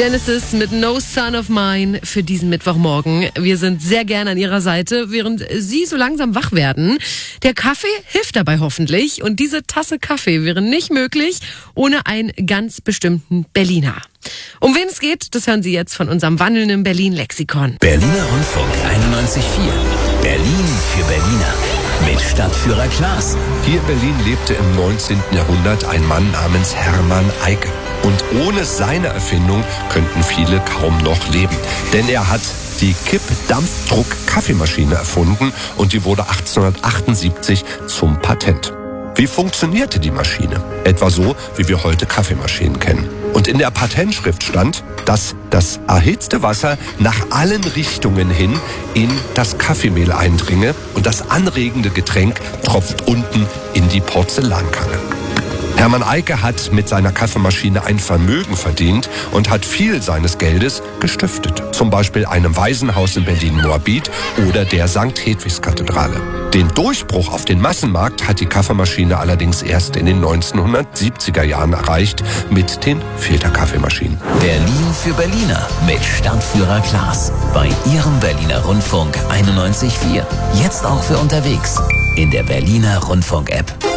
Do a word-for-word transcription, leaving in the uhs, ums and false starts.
Genesis mit No Son of Mine für diesen Mittwochmorgen. Wir sind sehr gerne an Ihrer Seite, während Sie so langsam wach werden. Der Kaffee hilft dabei hoffentlich. Und diese Tasse Kaffee wäre nicht möglich ohne einen ganz bestimmten Berliner. Um wen es geht, das hören Sie jetzt von unserem wandelnden Berlin-Lexikon. Berliner Rundfunk einundneunzig Komma vier. Berlin für Berliner. Mit Stadtführer Klaas. Hier in Berlin lebte im neunzehnten Jahrhundert ein Mann namens Hermann Eicke. Und ohne seine Erfindung könnten viele kaum noch leben. Denn er hat die Kipp-Dampfdruck-Kaffeemaschine erfunden und die wurde achtzehnhundertachtundsiebzig zum Patent. Wie funktionierte die Maschine? Etwa so, wie wir heute Kaffeemaschinen kennen. Und in der Patentschrift stand, dass das erhitzte Wasser nach allen Richtungen hin in das Kaffeemehl eindringe und das anregende Getränk tropft unten in die Porzellankanne. Hermann Eicke hat mit seiner Kaffeemaschine ein Vermögen verdient und hat viel seines Geldes gestiftet. Zum Beispiel einem Waisenhaus in Berlin-Moabit oder der Sankt Hedwigs-Kathedrale. Den Durchbruch auf den Massenmarkt hat die Kaffeemaschine allerdings erst in den neunzehnhundertsiebziger Jahren erreicht mit den Filterkaffeemaschinen. Berlin für Berliner mit Stadtführer Klaas. Bei Ihrem Berliner Rundfunk einundneunzig Komma vier. Jetzt auch für unterwegs in der Berliner Rundfunk-App.